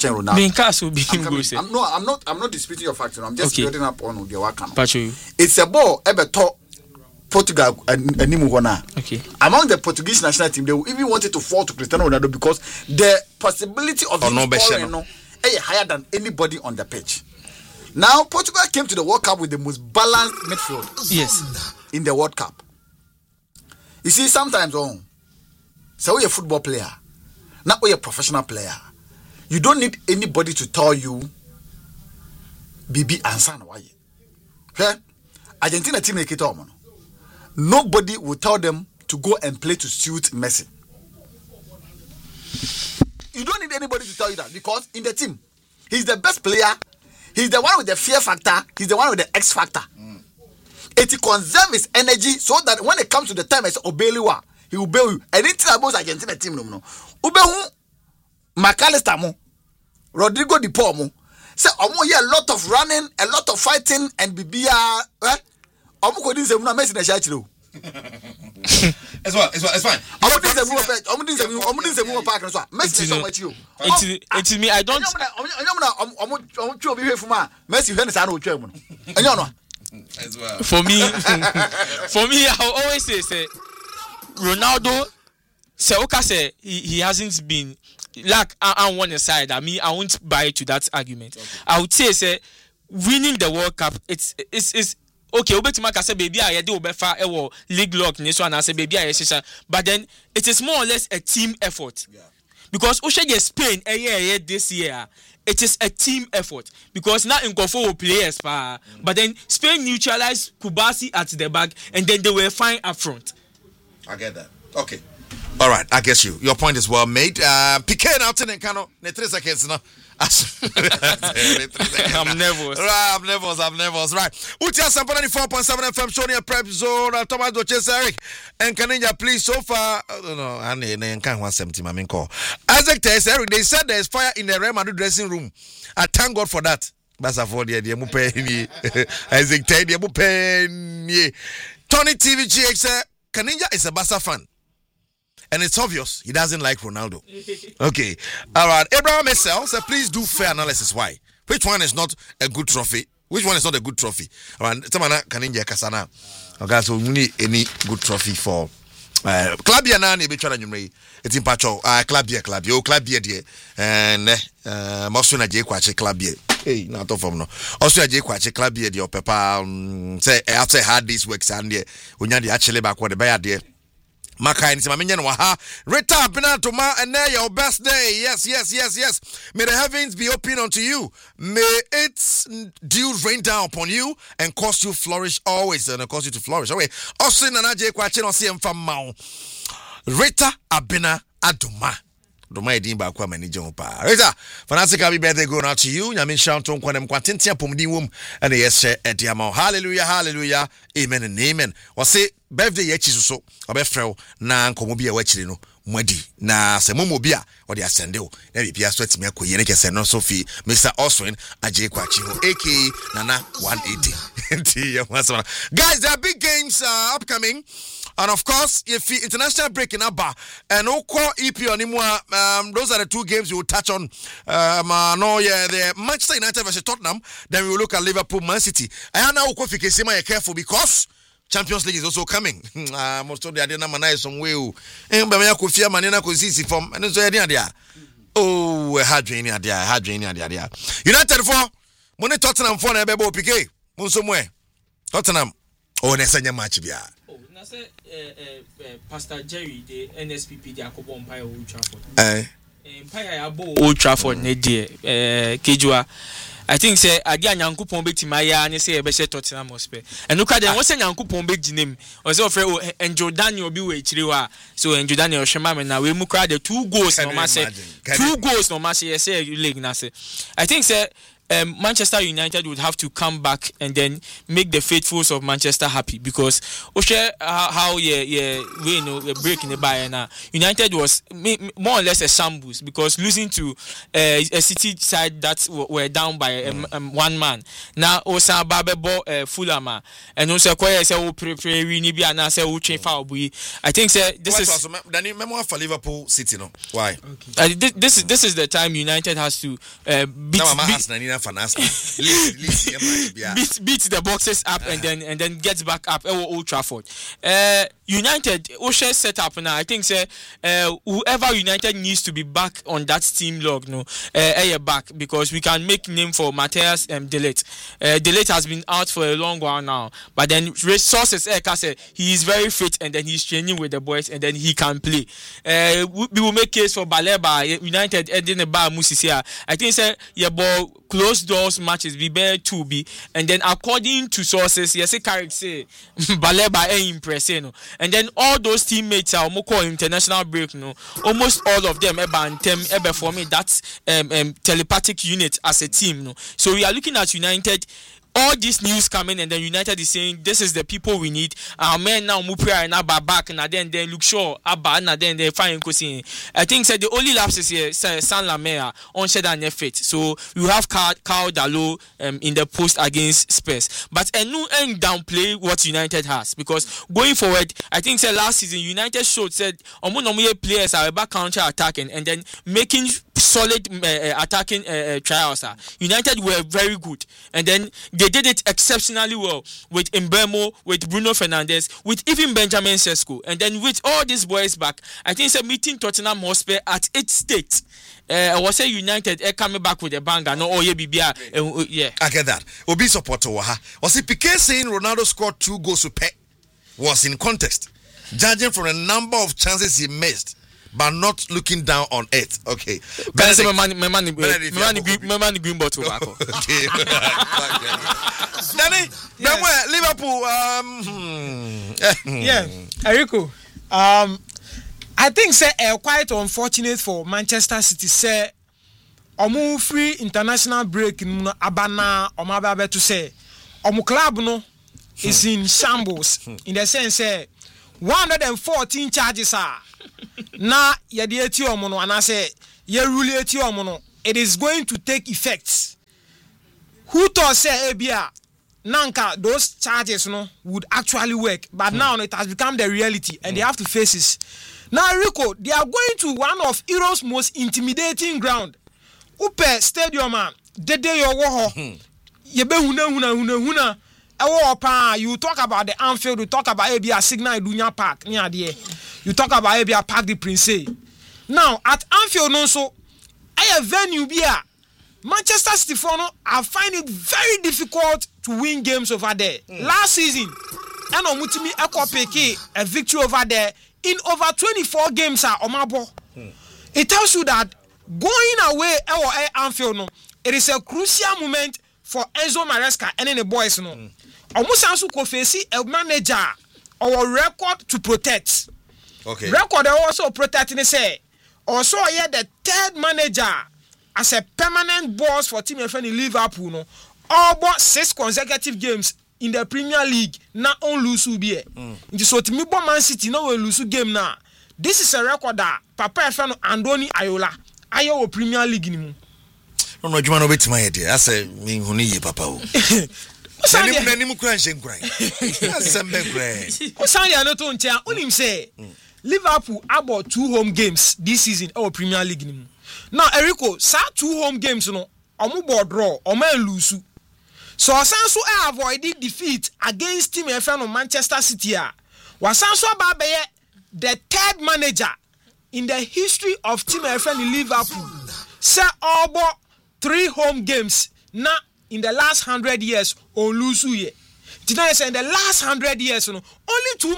Ronaldo. I'm not disputing your facts. I'm just building up on the work. It's a ball ever taught Portugal and Nimuwana. Okay. Among the Portuguese national team, they even wanted to fall to Cristiano Ronaldo because the possibility of him scoring higher than anybody on the pitch. Now, Portugal came to the World Cup with the most balanced midfield. Yes. In the World Cup. You see, sometimes, so you're a football player, not you're a professional player. You don't need anybody to tell you, Bibi and San, why? Okay? Argentina team make it all, man. Nobody will tell them to go and play to suit Messi. You don't need anybody to tell you that because in the team, he's the best player. He's the one with the fear factor. He's the one with the X factor. It conserves his energy so that when it comes to the time, it's Obeliwa. He will bail you. I didn't tell about Argentina team no. Ubehu, McAllister mo, Rodrigo Di Paul mo. Say a lot of running, a lot of fighting, and Bibia. It's fine. It's me. I don't. For me, I always say Ronaldo. Say he hasn't been like on one side. I mean, I won't buy to that argument. Okay. I would say winning the World Cup. It's okay, Obetimaka say baby I do obefa ewo league lock ni so and I say baby I but then it is more or less a team effort. Yeah. Because Oshege Spain this year it is a team effort because now Nkofo will players but then Spain neutralized Kubasi at the back and then they were fine up front. I get that. Okay. All right, I guess your point is well made. PK now to Kano, 3 seconds now. I'm nervous. Right, I'm nervous. Right. Utia Sampana 4.7 FM showing a prep zone. Thomas Doches Eric and Kaninja, please. So far, no, I can't 170. My main call. Isaac Tess Eric. They said there's fire in the Real Madrid dressing room. I thank God for that. Basa for the Mupen. Isaac Tess, the Mupen. Tony TVGX. Kaninja is a Barca fan. And it's obvious he doesn't like Ronaldo. Okay. All right. Abraham Essel said, please do fair analysis. Why? Which one is not a good trophy? Which one is not a good trophy? All right. Tamana Kaninja Kasana. Okay, so we need any good trophy for Clubia Nani Bichara Numre. It's in Pacho. Clubia. Oh, Clubia, dear. And Mosuna J. Quache Clubia. Hey, not of them. No. Also, J. Quache Clubia, dear Papa. Say, after hard this week, Sunday, when you're actually back with the bear, dear. Makai ni simamenye waha Rita Benatoma and your best day. Yes. May the heavens be open unto you. May its dew rain down upon you and cause you flourish always and cause you to flourish. Okay. Also nana je kwa cheno si mfamao. Rita Abena Adoma. Doma edimba kwa manager opa. Rita, fantastic happy birthday going out to you. Nyame shanton kwa dem kwa tentia pomdi wom and yes ediamo. Hallelujah. Amen and amen. Wase birthday yechi so obefrel na nkomo bia wachiri no mwadi na se momo bia odi asende o na bia sweat me akoye ne kese no Sophie Mr. Oswin aje kwachi ho AK Nana 180. Guys, there are big games upcoming. And of course, if international break in Abba and Oko EP on Imwa, those are the two games we will touch on. The Manchester United versus Tottenham. Then we will look at Liverpool, Man City. I know Oko Fikesima careful because Champions League is also coming. Most of the Adena Manai some way. And Bamia Kufia Manina Kusisi from and so idea. Oh, Hadriania there. United for Money Tottenham for Nebebo PK. Munsomwe. Tottenham. Oh, Nesanya match bia. Pastor Jerry, the NSPP, the Akobo Empire Old Trafford. Empire Old Trafford, Kejua. I think say Adia Yankupon Betimaya and say a better Tottenham Hotspur. And look at them, what's a Yankupon Big name? Was offered and Jordaniel be with Chiriwa. So and Jordaniel Shemam and now we mukra the 2 goals no mass. 2 goals no mass. Yes, league Nase. I think say Manchester United would have to come back and then make the faithfuls of Manchester happy because how we know the break in the Bayern. United was more or less a shambles because losing to a City side that were down by one man. Now Osa Babebo Fulama and also Koya say we need be and say I think this is Danny memoir for Liverpool City no. Why? Okay. This is the time United has to beat beat the boxes up and then gets back up Old Trafford. United Osha set up now. I think whoever United needs to be back on that team log back because we can make name for Matthias De Ligt. De Ligt has been out for a long while now, but then resources he is very fit and then he's training with the boys and then he can play. We will make case for Baleba United ending the bar Musisia. I think ball closed doors matches be better to be and then according to sources Carrick say Baleba impressing and then all those teammates are call international break almost all of them for me that's telepathic unit as a team so we are looking at United. All this news coming and then United is saying this is the people we need. Our men now Mupia and Abba back and then they look sure Abba and then they find Kosin. I think the only lapses here San Lamea on Shed and fit. So you have Carl Dalo in the post against Spurs. But a new end downplay what United has because going forward, I think last season United showed players are back counter attacking and then making solid attacking trials. United were very good and then they did it exceptionally well with Mbemo, with Bruno Fernandes, with even Benjamin Sesko, and then with all these boys back, I think it's a meeting Tottenham Hotspur at its state. I was saying United coming back with a banger. No, yeah. I get that. Obi supporter waha. Was it Piqué saying Ronaldo scored 2 goals to pay? Was in context, judging from the number of chances he missed. But not looking down on it. Okay. My green bottle. Okay. Danny, Liverpool. Yeah, Eriko. I think say quite unfortunate for Manchester City say omu free international break no abana omababe to say omu club no is in shambles in the sense say 114 charges are na yedi eti omu no and say ye rule eti omu no it is going to take effect. Who thought say ebia nanka those charges no would actually work, but now it has become the reality and they have to face it. Now Rico, they are going to one of Europe's most intimidating ground. Upe stadium man, dede yo wo yebe huna you talk about the Anfield, you talk about Abia Signal Dunya Park near there. You talk about Abia Park the Prince. Now at Anfield no so a venue bia Manchester City I find it very difficult to win games over there. Last season, and Omutimi Ekopeke a victory over there in over 24 games are Omabo. It tells you that going away at Anfield no, it is a crucial moment for Enzo Maresca and the boys no. Omusansu Kofesi a manager or record to protect. Okay. Record also protecting say. Also here the third manager as a permanent boss for Team FN in Liverpool no. All but 6 consecutive games in the Premier League na on lose be. Nti so timi bo Man City no we lose game na. This is a record that Papa FN Andoni Ayola ayo Premier League ni mu. No djuma no betima ye dey. Ase me huni ye papa o. Nani mu kura nshenkura. Asembe kura. Osanya no to ntia onim say Liverpool about 2 home games this season our Premier League ni mu. Now Eriko sa 2 home games no omu board draw omu lose. So Wasanso avoided defeat against Team FN of Manchester City. Wasanso Babeye, the 3rd manager in the history of Team FN in Liverpool, say about 3 home games na in the last 100 years on Lusu ye. Today say in the last 100 years only 2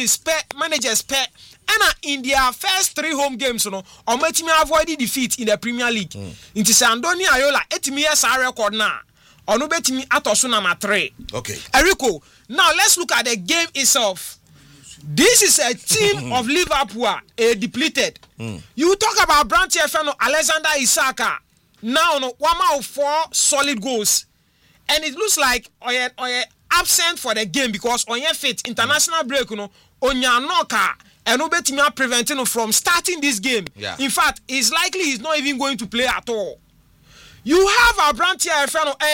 managers pair and in their first 3 home games no ometimi avoided defeat in the Premier League. Inti Andoni Ayola etimi yes record na. Onu betimi atoso number 3. Okay. Eriko, now let's look at the game itself. This is a team of Liverpool, depleted. You talk about Brandt FM, Alexander Isaka. Now, no, 1 out of 4 solid goals. And it looks like oye absent for the game because on your fit international break, you know, on your knocker, and betimi preventing from starting this game. Yeah. In fact, it's likely he's not even going to play at all. You have a brand here,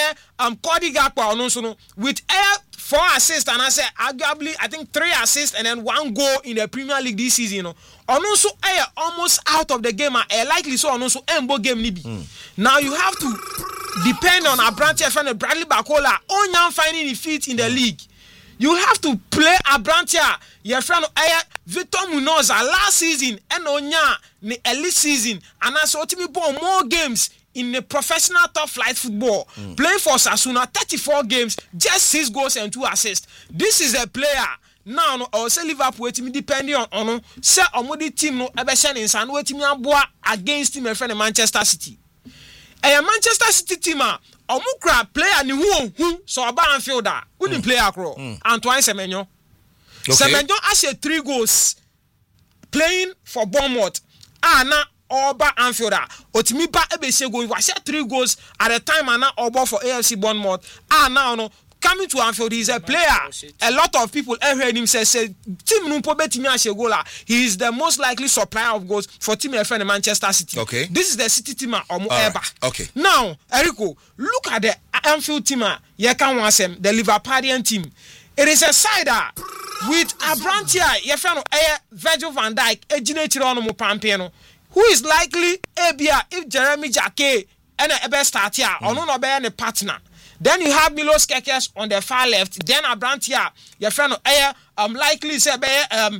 Cody Gakpo with 4 assists and I say arguably I think 3 assists and then 1 goal in the Premier League this season. Also almost out of the game likely so also embo game nibi. Now you have to depend on a brand here, Bradley Bakola on finding the feet in the league. You have to play a brand here, your friend Victor Munoz last season and Onya the elite season and I saw me more games in the professional top flight football, playing for Sasuna, 34 games, just 6 goals and 2 assists. This is a player. Now, I say Liverpool depending on say omodi team no ebesha in san wetimi aboa against team friend Manchester City. A Manchester City team omukra player ni hu so oba Anfielder. Who didn't play acro? Antoine Semenyo. Okay. Semenyo has 3 goals playing for Bournemouth. Na Oba Anfielder. Otimiba Ebesego was 3 goals at the time and now Oba for AFC Bournemouth. Now no coming to Anfield, he's a player. A lot of people heard him say Team Numpobe Timia Shegola. He is the most likely supplier of goals for Team FN in Manchester City. Okay. This is the City team Omu Eba. Okay. Now, Eriko, look at the Anfield team. Yekan the Liverpoolian team. It is a side with Abrantia, Yefano, Virgil van Dijk, Ejine Chirono Pampeno. Who is likely Abia if Jeremy Jacquet and Ebe start here or no be any partner? Then you have Milos Kekes on the far left. Then Abrantia, your friend likely say Ronald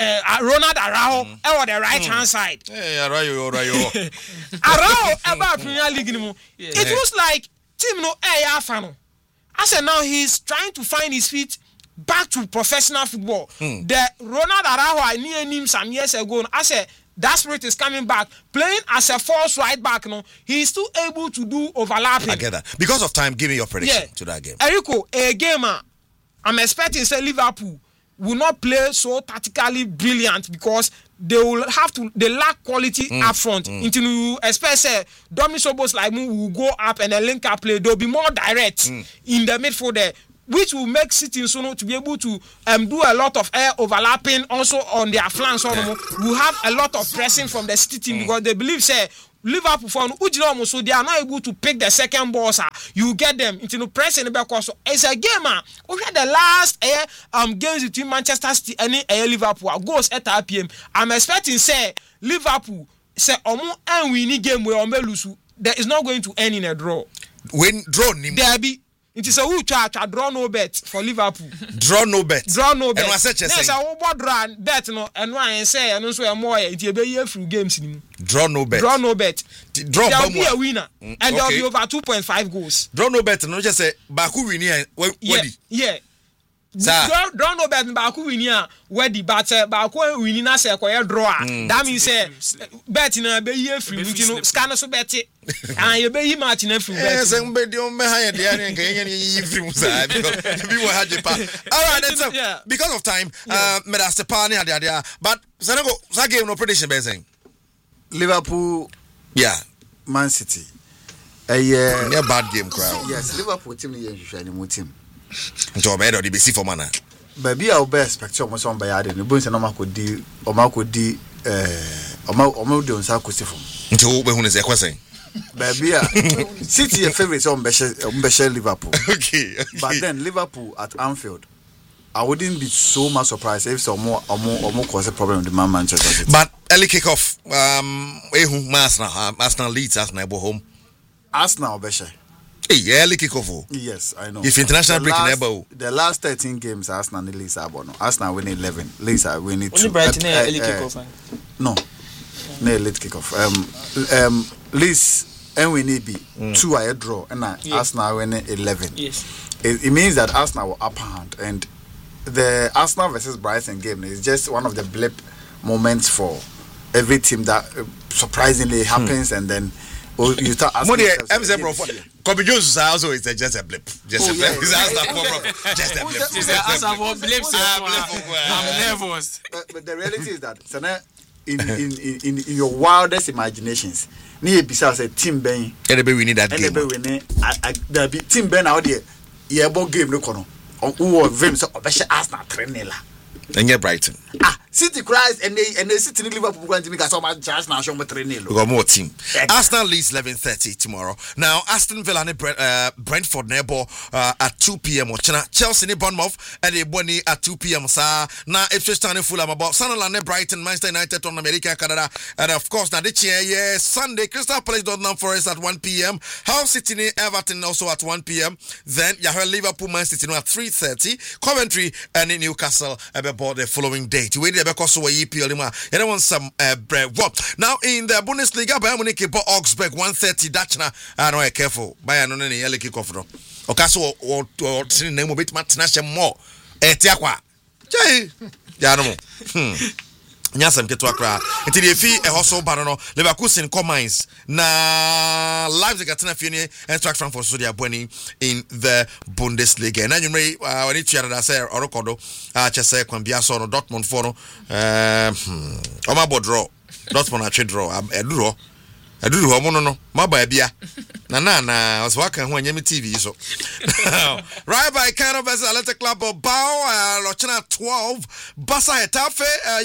Araujo on the right hand side. Hey, Araujo. Araujo about Premier League. It looks like team no Afano. I said now he's trying to find his feet back to professional football. The Ronald Araujo I knew him some years ago. I said that spirit is coming back. Playing as a false right back, no, he is still able to do overlapping. I get that. Because of time, give me your prediction to that game. Eriko, a gamer, I'm expecting say Liverpool will not play so tactically brilliant because they lack quality up front. Until you expect say Dominic Sobos like me will go up and a link up play, they'll be more direct in the midfield there, which will make City so to be able to do a lot of air overlapping also on their flanks. We have a lot of pressing from the City team because they believe say Liverpool so they are not able to pick the second ball, sir. You get them into pressing the back. So it's a game, we had the last games between Manchester City and Liverpool goes at RPM. I'm expecting say Liverpool say and we need game where lose. There is not going to end in a draw. When draw there be. It is a who charge draw no bet for Liverpool. Draw no bet. Draw no bet. And what's that? Yes, I will draw bet no. And why I say and also more. It will be a few games in. Draw no bet. Draw no bet. Draw there will be a winner, and there will be over 2.5 goals. Draw no bet. No, just say Baku winning. Yeah. Draw no bet. Baku winning. Weddy, but Baku winning as a quiet draw. That means bet in a be a free. You know, scanner so bet it. And you be match in a free. Yes, and be on behind the area and getting free side because people had Japan. All right, that's because of time. Medastepani there, but Senegal that game no prediction basing. Liverpool, Man City. A bad game crowd. Yes, Liverpool team is usually more team. Nto be do the BC for mana. Baby I be expect you almost on by yard. No bones na makodi o makodi o de onsa kosi fom. Nto be hu ne se kwesen. Baby City your favorite on be Liverpool. Okay. But then Liverpool at Anfield, I wouldn't be so much surprised if some more cause a problem with the Manchester City. But early kickoff, Arsenal leads Arsenal home. Arsenal beshe. Hey, early kickoff. Yes, I know. If international break never. The last 13 games Arsenal leads Abono. Arsenal win 11. Leeds are winning 2. Only Brighton early kickoff. No. No late kickoff. Leeds and we need be 2 a draw and Arsenal winning 11. Yes. It means that Arsenal were upper hand, and the Arsenal versus Brighton game is just one of the blip moments for every team that surprisingly happens, and then you start asking Kobe Jones also is just a blip. Just a blip. Just a blip. I'm nervous. But the reality is that in your wildest imaginations, near besides a team Ben, we need that game. The team Ben out there, game no kono. Who was very so Arsenal 3-0. And you're Brighton. City cries and they City Liverpool going to make so much chance now. Show me 3-0. We got more team. Arsenal leads 11:30 tomorrow. Now Aston Villa and Brentford nebo at 2 p.m. Chelsea and Bournemouth and the Bonnie at 2 p.m. Sir. Now if you're standing full about Sunderland and Brighton, Manchester United on America, Canada, and of course now this year Sunday Crystal Palace Nottingham Forest at 1 p.m. Hull City Everton also at 1 p.m. Then you have Liverpool Man City at 3:30. Coventry and Newcastle about the following day. Because we EPL you want some bread. Now in the Bundesliga, Bayern Munich bought Augsburg 1:30. Dachna, I know careful. Bayern no any early kickoff no. Okaso or name bit match more. Etiakwa. Jay. Ya no. Nyasam ketwa kra. Until the fee a hustle barano Leverkusen Comines na Leipzig atena fie ne Eintracht Frankfurt so dia boni in the Bundesliga. Na nyumre when it yara da say orokodo chese kwambia so no Dortmund for no oma bodro Dortmund atwe draw eduru ho mo no maba bia na was waka ho anyame TV so right by Cano versus Athletic Club of Bao Lochina 12 Basa Hetafe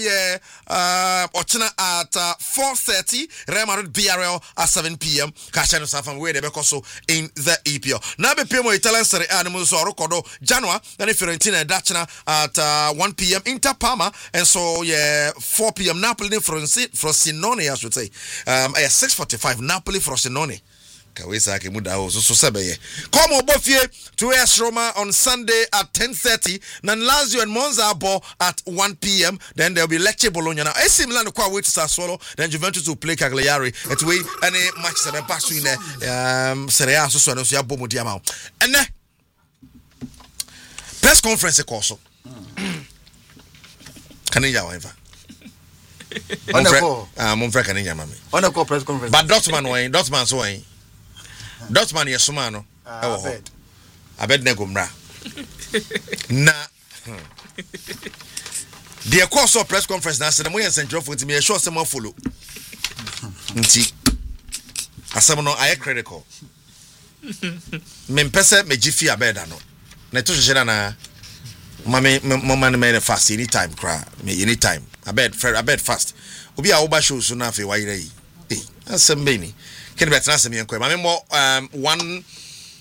Ochina at 4:30 Real Madrid BRL at 7 p.m. Kashano Safam where they so in the EPL. Now be Pemo Italian Serie A animals or Rocodo Genoa and Fiorentina Dachina at 1 p.m. Inter Parma and so 4 p.m. Napoli Frosinone I should say 6:45 Napoli Frosinone. Kawisa Kimuda so sebeye. Come Bofie to AS Roma on Sunday at 10:30. Then Lazio and Monza ball at 1 p.m. Then there'll be Lecce Bologna. Now AC Milan quite wait to Sassuolo. Then Juventus will play Cagliari. It's way any match that pass in Serie A so ya bomu diamao. And then press conference also. Kanija waiva. Monfre kanija mami. On a press conference. But Dortmund so wayne. Dortmund yesuma no abed nego mra na the course of press conference na say mo yen central for me sure say mo follow nti asem no I critical me mpese me gifi abeda no na to hye na mama me fast anytime cry me anytime abed fast obi a wo ba show so na afi wa yire yi asem be ni ken betra asem yen ko ma me mo one